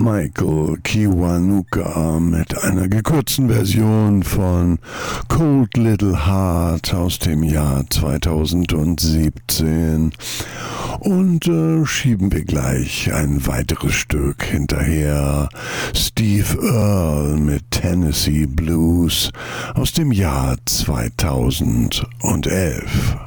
Michael Kiwanuka mit einer gekürzten Version von Cold Little Heart aus dem Jahr 2017. Und schieben wir gleich ein weiteres Stück hinterher. Steve Earle mit Tennessee Blues aus dem Jahr 2011.